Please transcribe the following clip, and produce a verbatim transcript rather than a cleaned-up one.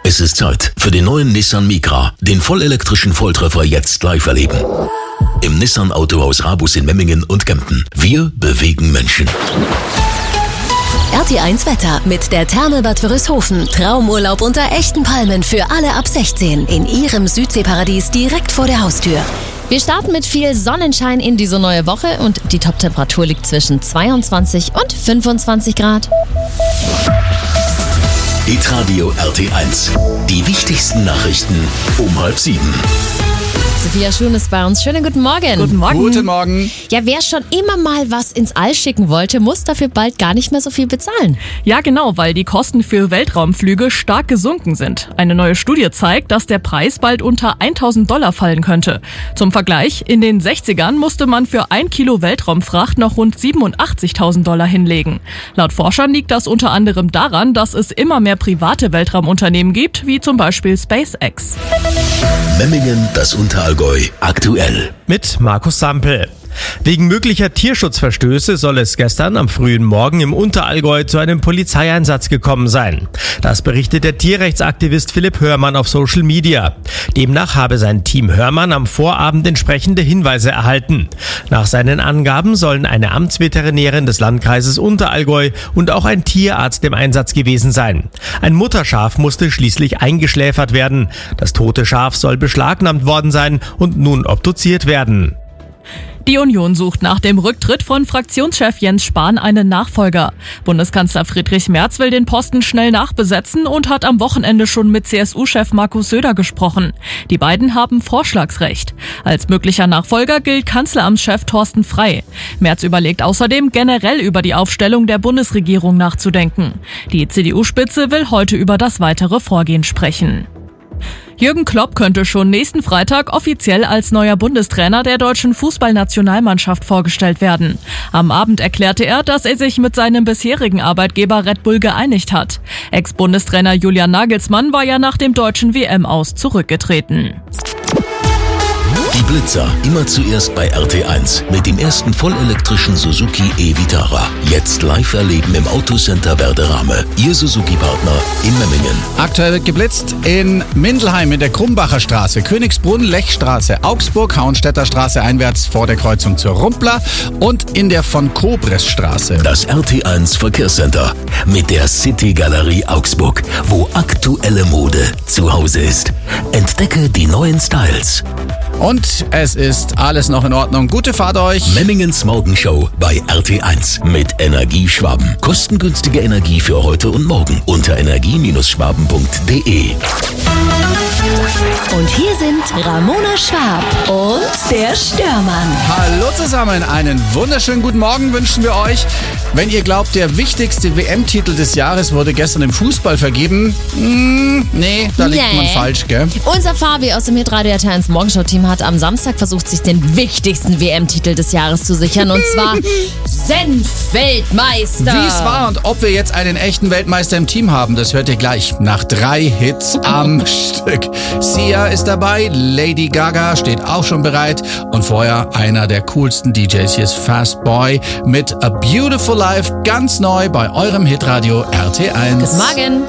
Es ist Zeit für den neuen Nissan Micra, den vollelektrischen Volltreffer jetzt live erleben. Im Nissan Autohaus Rabus in Memmingen und Kempten. Wir bewegen Menschen. R T eins Wetter mit der Therme-Bad Wörishofen. Traumurlaub unter echten Palmen für alle ab sechzehn in Ihrem Südseeparadies direkt vor der Haustür. Wir starten mit viel Sonnenschein in diese neue Woche und die Toptemperatur liegt zwischen zweiundzwanzig und fünfundzwanzig Grad. Hitradio R T eins. Die wichtigsten Nachrichten um halb sieben. Sophia Schön ist bei uns. Schönen guten Morgen. Guten Morgen. Guten Morgen. Ja, wer schon immer mal was ins All schicken wollte, muss dafür bald gar nicht mehr so viel bezahlen. Ja, genau, weil die Kosten für Weltraumflüge stark gesunken sind. Eine neue Studie zeigt, dass der Preis bald unter tausend Dollar fallen könnte. Zum Vergleich, in den sechzigern musste man für ein Kilo Weltraumfracht noch rund siebenundachtzigtausend Dollar hinlegen. Laut Forschern liegt das unter anderem daran, dass es immer mehr private Weltraumunternehmen gibt, wie zum Beispiel SpaceX. Memmingen, das Unterallgäu, aktuell. Mit Markus Sampel. Wegen möglicher Tierschutzverstöße soll es gestern am frühen Morgen im Unterallgäu zu einem Polizeieinsatz gekommen sein. Das berichtet der Tierrechtsaktivist Philipp Hörmann auf Social Media. Demnach habe sein Team Hörmann am Vorabend entsprechende Hinweise erhalten. Nach seinen Angaben sollen eine Amtsveterinärin des Landkreises Unterallgäu und auch ein Tierarzt im Einsatz gewesen sein. Ein Mutterschaf musste schließlich eingeschläfert werden. Das tote Schaf soll beschlagnahmt worden sein und nun obduziert werden. Die Union sucht nach dem Rücktritt von Fraktionschef Jens Spahn einen Nachfolger. Bundeskanzler Friedrich Merz will den Posten schnell nachbesetzen und hat am Wochenende schon mit C S U-Chef Markus Söder gesprochen. Die beiden haben Vorschlagsrecht. Als möglicher Nachfolger gilt Kanzleramtschef Thorsten Frey. Merz überlegt außerdem, generell über die Aufstellung der Bundesregierung nachzudenken. Die C D U-Spitze will heute über das weitere Vorgehen sprechen. Jürgen Klopp könnte schon nächsten Freitag offiziell als neuer Bundestrainer der deutschen Fußballnationalmannschaft vorgestellt werden. Am Abend erklärte er, dass er sich mit seinem bisherigen Arbeitgeber Red Bull geeinigt hat. Ex-Bundestrainer Julian Nagelsmann war ja nach dem deutschen W M-Aus zurückgetreten. Die Blitzer, immer zuerst bei R T eins mit dem ersten vollelektrischen Suzuki e-Vitara. Jetzt live erleben im Autocenter Werderame. Ihr Suzuki-Partner in Memmingen. Aktuell wird geblitzt in Mindelheim in der Krumbacher Straße, Königsbrunn, Lechstraße, Augsburg, Hauenstädter Straße einwärts vor der Kreuzung zur Rumpler und in der von Kobres Straße. Das R T eins Verkehrscenter mit der City Galerie Augsburg, wo aktuelle Mode zu Hause ist. Entdecke die neuen Styles. Und es ist alles noch in Ordnung. Gute Fahrt euch. Memmingens Morgenshow bei R T eins mit Energie Schwaben. Kostengünstige Energie für heute und morgen unter energie schwaben punkt de. Und hier sind Ramona Schwab und der Störmann. Hallo zusammen, einen wunderschönen guten Morgen wünschen wir euch. Wenn ihr glaubt, der wichtigste W M-Titel des Jahres wurde gestern im Fußball vergeben, mm, nee, da liegt Nee. man falsch, gell? Unser Fabi aus dem Hitradio R T eins Morgenshow-Team hat am Samstag versucht, sich den wichtigsten W M-Titel des Jahres zu sichern, und zwar Senf-Weltmeister. Wie es war und ob wir jetzt einen echten Weltmeister im Team haben, das hört ihr gleich nach drei Hits am Stück. Sia ist dabei, Lady Gaga steht auch schon bereit und vorher einer der coolsten D Js, hier ist Fast Boy mit A Beautiful Life, ganz neu bei eurem Hitradio R T eins. Guten Morgen.